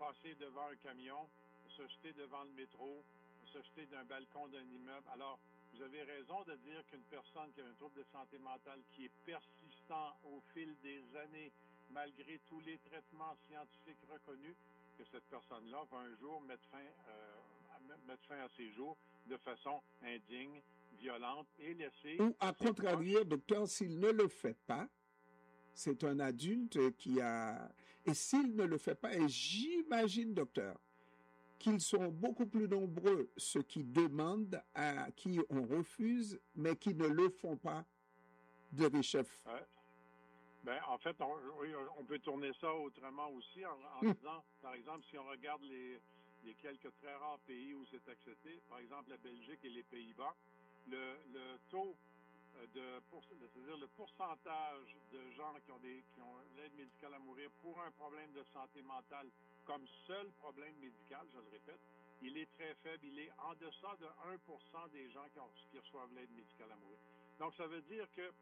passer devant un camion, se jeter devant le métro, se jeter d'un balcon d'un immeuble. Alors, vous avez raison de dire qu'une personne qui a un trouble de santé mentale qui est persistant au fil des années, malgré tous les traitements scientifiques reconnus, que cette personne-là va un jour mettre fin à ses jours de façon indigne, violente et laisser... Ou à contrario, docteur, s'il ne le fait pas, c'est un adulte qui a... Et s'il ne le fait pas, et j'imagine, docteur, qu'ils sont beaucoup plus nombreux, ceux qui demandent, à qui on refuse, mais qui ne le font pas, de chef. En fait, on peut tourner ça autrement aussi en disant, par exemple, si on regarde les quelques très rares pays où c'est accepté, par exemple la Belgique et les Pays-Bas, le taux c'est-à-dire le pourcentage de gens qui ont l'aide médicale à mourir pour un problème de santé mentale comme seul problème médical, je le répète, il est très faible. Il est en deçà de 1% des gens qui reçoivent l'aide médicale à mourir. Donc, ça veut dire que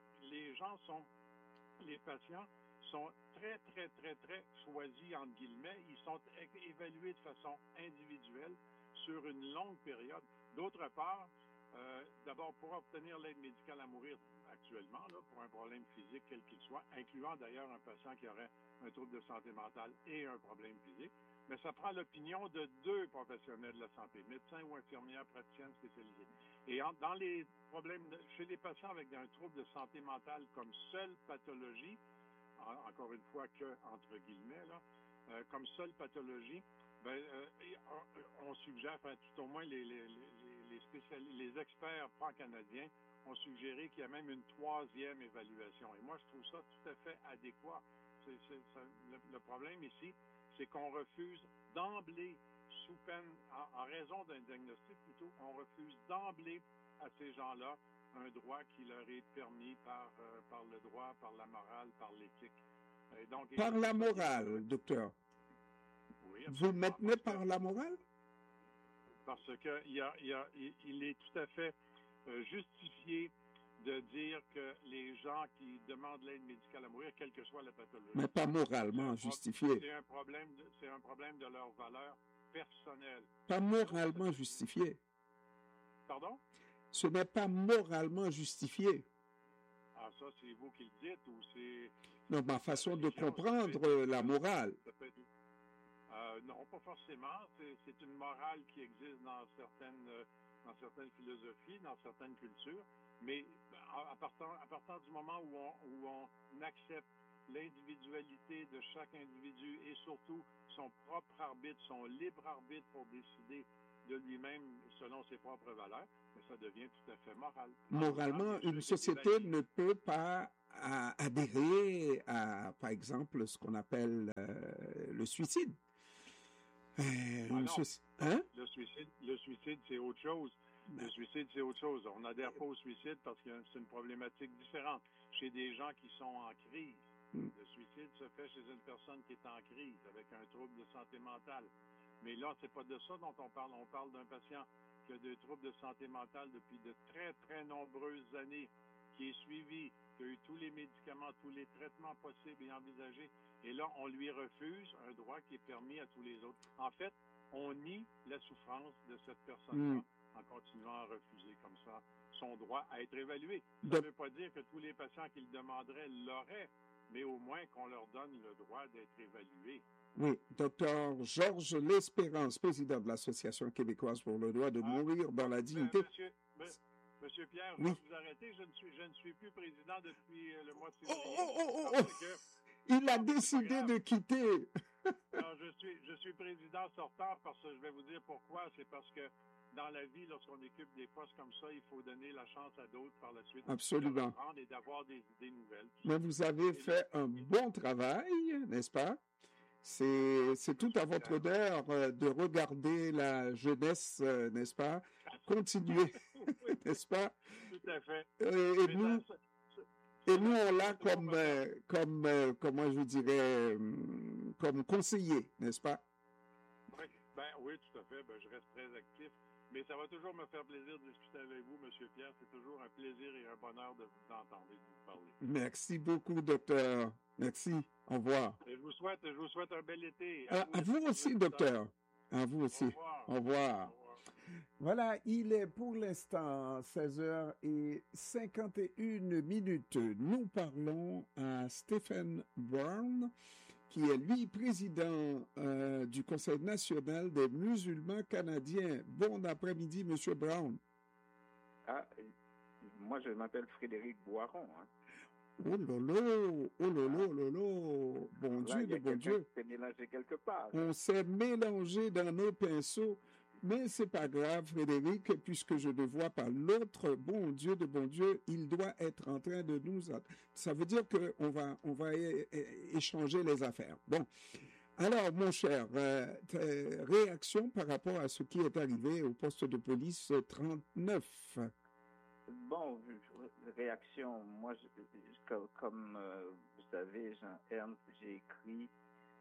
les patients sont très, très, très, très choisis, entre guillemets. Ils sont évalués de façon individuelle sur une longue période. D'autre part, d'abord, pour obtenir l'aide médicale à mourir actuellement, là, pour un problème physique quel qu'il soit, incluant d'ailleurs un patient qui aurait un trouble de santé mentale et un problème physique, mais ça prend l'opinion de 2 professionnels de la santé, médecins ou infirmières praticiennes spécialisées. Et dans les problèmes, chez les patients avec un trouble de santé mentale comme seule pathologie, encore une fois que entre guillemets, là, comme seule pathologie, on suggère, tout au moins les experts pan-canadiens ont suggéré qu'il y a même une 3e évaluation. Et moi, je trouve ça tout à fait adéquat. Le problème ici, c'est qu'on refuse d'emblée, sous peine, en raison d'un diagnostic plutôt, on refuse d'emblée à ces gens-là un droit qui leur est permis par le droit, par la morale, par l'éthique. Par la morale, docteur. Oui, vous maintenez par la morale? Parce que il est tout à fait justifié de dire que les gens qui demandent l'aide médicale à mourir, quelle que soit la pathologie, mais pas moralement justifié. C'est un problème de leur valeur personnelle. Pas moralement justifié. Pardon? Ce n'est pas moralement justifié. Ah, ça, c'est vous qui le dites ou c'est... Non, ma façon de comprendre la morale. Non, pas forcément. C'est une morale qui existe dans certaines philosophies, dans certaines cultures, mais à partir du moment où on accepte l'individualité de chaque individu et surtout son propre arbitre, son libre arbitre pour décider de lui-même selon ses propres valeurs, mais ça devient tout à fait moral. Moralement, une société ne peut pas adhérer à, par exemple, ce qu'on appelle le suicide. Le suicide, c'est autre chose. Le suicide, c'est autre chose. On n'adhère pas au suicide parce que c'est une problématique différente. Chez des gens qui sont en crise, le suicide se fait chez une personne qui est en crise, avec un trouble de santé mentale. Mais là, c'est pas de ça dont on parle. On parle d'un patient qui a des troubles de santé mentale depuis de très, très nombreuses années, qui est suivi, qui a eu tous les médicaments, tous les traitements possibles et envisagés. Et là, on lui refuse un droit qui est permis à tous les autres. En fait, on nie la souffrance de cette personne-là en continuant à refuser comme ça son droit à être évalué. Ça ne veut pas dire que tous les patients qui le demanderaient l'auraient, mais au moins qu'on leur donne le droit d'être évalués. Oui, docteur Georges L'Espérance, président de l'Association québécoise pour le droit de mourir dans la dignité. Monsieur Pierre, je vais vous arrêter. Je ne suis plus président depuis le mois de février. Il a décidé de quitter. Non, je suis président sortant parce que je vais vous dire pourquoi. C'est parce que dans la vie, lorsqu'on occupe des postes comme ça, il faut donner la chance à d'autres par la suite. Absolument. De reprendre et d'avoir des idées nouvelles. Mais vous avez fait un bon travail, n'est-ce pas? C'est tout à votre honneur de regarder la jeunesse, n'est-ce pas? Continuer, n'est-ce pas? Tout à fait. Et nous, on l'a comme comment je dirais, comme conseiller, n'est-ce pas? Oui, tout à fait. Je reste très actif Mais ça va toujours me faire plaisir de discuter avec vous, M. Pierre. C'est toujours un plaisir et un bonheur de vous entendre et de vous parler. Merci beaucoup, docteur. Merci. Au revoir. Et je vous souhaite un bel été. À vous aussi, docteur. À vous aussi. Au revoir. Au revoir. Au revoir. Voilà, il est pour l'instant 16h51. Nous parlons à Stephen Brown, qui est lui président du Conseil national des musulmans canadiens. Bon après-midi, Monsieur Brown. Ah, moi je m'appelle Frédéric Boiron. Hein. Oh lolo, oh lolo, lolo. Bon Là, Dieu de bon Dieu. C'est mélangé quelque part. On s'est mélangé dans nos pinceaux. Mais c'est pas grave, Frédéric, puisque je le vois par l'autre bon Dieu de bon Dieu, il doit être en train de nous... Ça veut dire qu'on va échanger les affaires. Bon. Alors, mon cher, réaction par rapport à ce qui est arrivé au poste de police 39. Bon, réaction, moi, comme vous savez, Jean-Ernst, j'ai écrit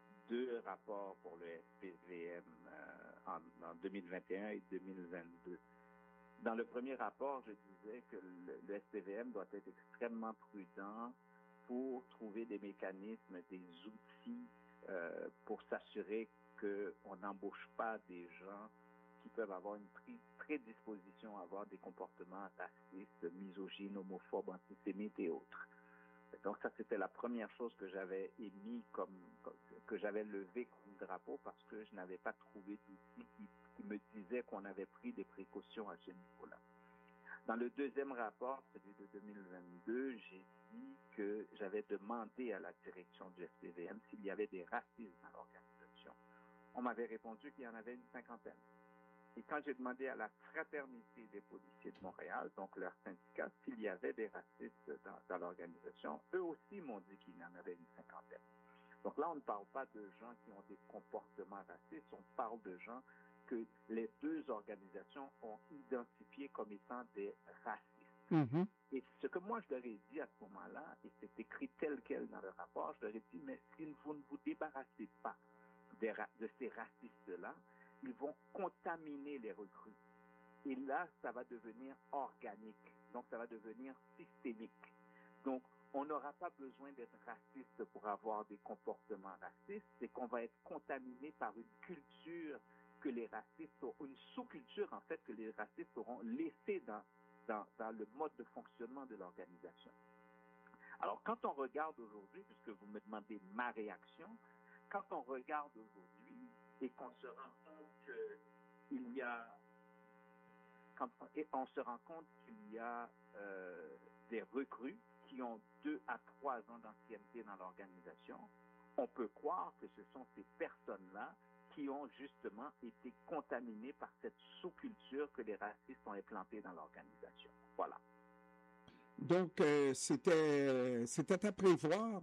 2 rapports pour le SPVM en 2021 et 2022. Dans le premier rapport, je disais que le SPVM doit être extrêmement prudent pour trouver des mécanismes, des outils pour s'assurer qu'on n'embauche pas des gens qui peuvent avoir une prédisposition à avoir des comportements racistes, misogynes, homophobes, antisémites et autres. Donc ça, c'était la première chose que j'avais émis que j'avais levé comme drapeau parce que je n'avais pas trouvé d'outils qui me disaient qu'on avait pris des précautions à ce niveau-là. Dans le deuxième rapport, celui de 2022, j'ai dit que j'avais demandé à la direction du SPVM s'il y avait des racistes dans l'organisation. On m'avait répondu qu'il y en avait une 50aine. Et quand j'ai demandé à la Fraternité des policiers de Montréal, donc leur syndicat, s'il y avait des racistes dans l'organisation, eux aussi m'ont dit qu'il y en avait une 50aine. Donc là, on ne parle pas de gens qui ont des comportements racistes, on parle de gens que les 2 organisations ont identifiés comme étant des racistes. Mm-hmm. Et ce que moi je leur ai dit à ce moment-là, et c'est écrit tel quel dans le rapport, je leur ai dit, mais si vous ne vous débarrassez pas de ces racistes-là, ils vont contaminer les recrues. Et là, ça va devenir organique. Donc, ça va devenir systémique. Donc, on n'aura pas besoin d'être raciste pour avoir des comportements racistes. C'est qu'on va être contaminé par une culture que les racistes, une sous-culture, en fait, que les racistes auront laissée dans le mode de fonctionnement de l'organisation. Alors, quand on regarde aujourd'hui, puisque vous me demandez ma réaction, quand on regarde aujourd'hui, et qu'on se rend compte qu'il y a, des recrues qui ont 2 à 3 ans d'ancienneté dans l'organisation, on peut croire que ce sont ces personnes-là qui ont justement été contaminées par cette sous-culture que les racistes ont implantée dans l'organisation. Voilà. Donc, c'était à prévoir.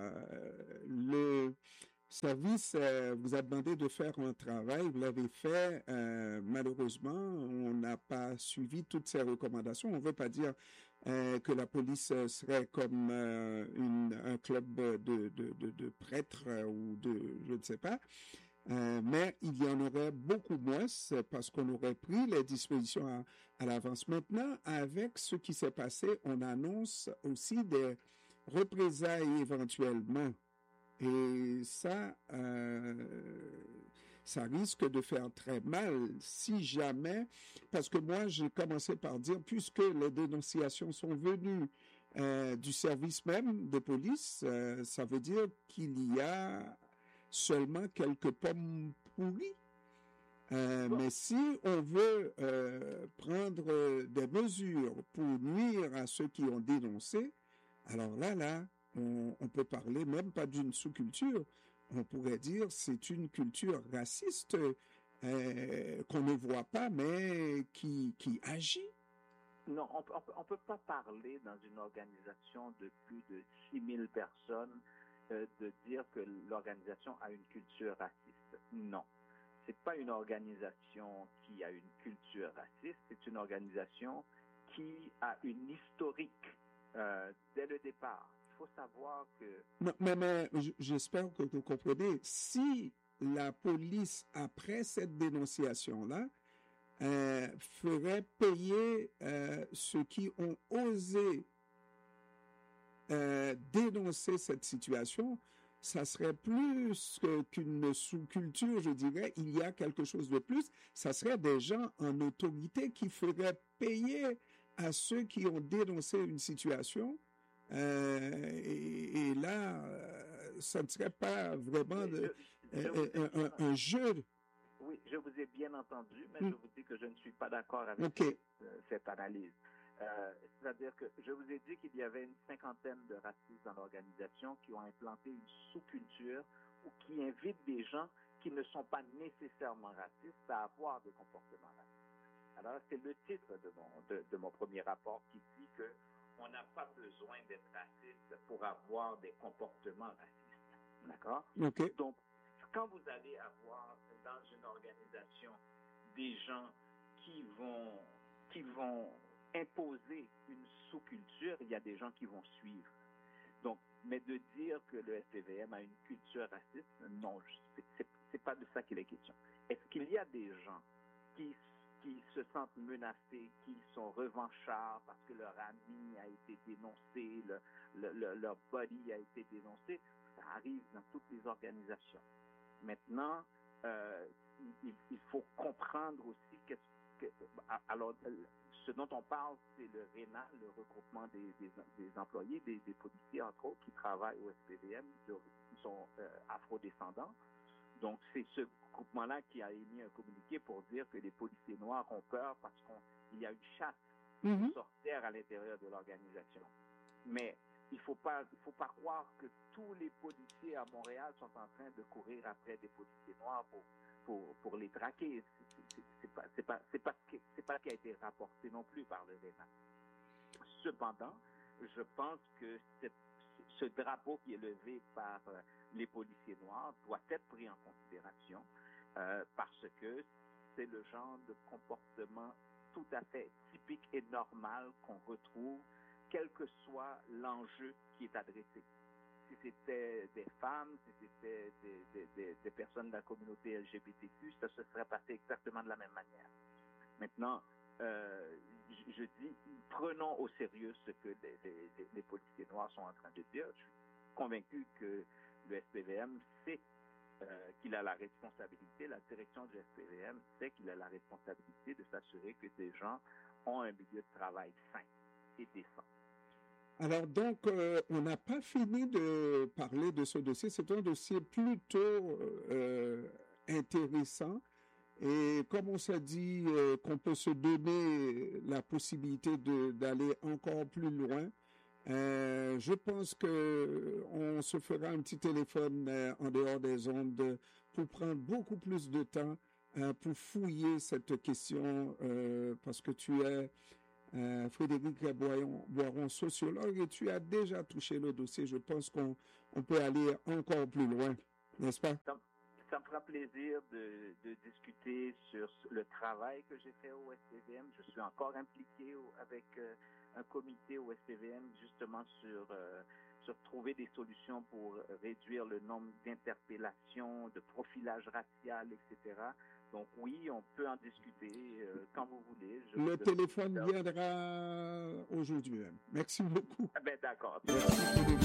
Le service vous a demandé de faire un travail, vous l'avez fait. Malheureusement, on n'a pas suivi toutes ces recommandations. On ne veut pas dire que la police serait comme un club de prêtres ou je ne sais pas. Mais il y en aurait beaucoup moins parce qu'on aurait pris les dispositions à l'avance. Maintenant, avec ce qui s'est passé, on annonce aussi des représailles éventuellement. Et ça risque de faire très mal si jamais, parce que moi, j'ai commencé par dire, puisque les dénonciations sont venues du service même de police, ça veut dire qu'il y a seulement quelques pommes pourries. Mais si on veut prendre des mesures pour nuire à ceux qui ont dénoncé, alors là, on peut parler même pas d'une sous-culture, on pourrait dire c'est une culture raciste qu'on ne voit pas, mais qui agit. Non, on peut pas parler dans une organisation de plus de 6000 personnes de dire que l'organisation a une culture raciste. Non. C'est pas une organisation qui a une culture raciste, c'est une organisation qui a une historique dès le départ. Il faut savoir que... Non, mais j'espère que vous comprenez. Si la police, après cette dénonciation-là, ferait payer ceux qui ont osé dénoncer cette situation. Ça serait plus qu'une sous-culture, je dirais. Il y a quelque chose de plus. Ça serait des gens en autorité qui feraient payer à ceux qui ont dénoncé une situation. Et là, ça ne serait pas vraiment un jeu. Oui, je vous ai bien entendu, mais je vous dis que je ne suis pas d'accord avec cette analyse. C'est-à-dire que je vous ai dit qu'il y avait une 50aine de racistes dans l'organisation qui ont implanté une sous-culture ou qui invitent des gens qui ne sont pas nécessairement racistes à avoir des comportements racistes. Alors, c'est le titre de mon premier rapport qui dit qu'on n'a pas besoin d'être raciste pour avoir des comportements racistes. D'accord? Okay. Donc, quand vous allez avoir dans une organisation des gens qui vont imposer une sous-culture, il y a des gens qui vont suivre. Donc, mais de dire que le SPVM a une culture raciste, non, c'est pas de ça qu'il est question. Est-ce qu'il y a des gens qui se sentent menacés, qui sont revanchards parce que leur ami a été dénoncé, leur body a été dénoncé? Ça arrive dans toutes les organisations. Maintenant, il faut comprendre aussi alors, ce dont on parle, c'est le RENA, le regroupement des employés, des policiers, entre autres, qui travaillent au SPVM, qui sont afrodescendants. Donc, c'est ce groupement-là qui a émis un communiqué pour dire que les policiers noirs ont peur parce qu'il y a une chasse aux sorcières à l'intérieur de l'organisation. Mais il faut pas croire que tous les policiers à Montréal sont en train de courir après des policiers noirs pour les traquer. C'est pas ce qui a été rapporté non plus par le RENA. Cependant, je pense que ce drapeau qui est levé par les policiers noirs doit être pris en considération parce que c'est le genre de comportement tout à fait typique et normal qu'on retrouve, quel que soit l'enjeu qui est adressé. Si c'était des femmes, si c'était des personnes de la communauté LGBTQ, ça se serait passé exactement de la même manière. Maintenant, je dis, prenons au sérieux ce que les policiers noirs sont en train de dire. Je suis convaincu que le SPVM sait qu'il a la responsabilité, la direction du SPVM sait qu'il a la responsabilité de s'assurer que ces gens ont un milieu de travail sain et décent. Alors donc, on n'a pas fini de parler de ce dossier. C'est un dossier plutôt intéressant. Et comme on s'est dit qu'on peut se donner la possibilité d'aller encore plus loin, je pense qu'on se fera un petit téléphone en dehors des ondes pour prendre beaucoup plus de temps pour fouiller cette question parce que tu es Frédéric Boiron, sociologue, et tu as déjà touché le dossier. Je pense qu'on peut aller encore plus loin, n'est-ce pas? Ça me fera plaisir de discuter sur le travail que j'ai fait au SPVM. Je suis encore impliqué avec un comité au SPVM justement sur trouver des solutions pour réduire le nombre d'interpellations, de profilage racial, etc. Donc oui, on peut en discuter quand vous voulez. Le téléphone viendra aujourd'hui même. Merci beaucoup. Ben d'accord. Merci.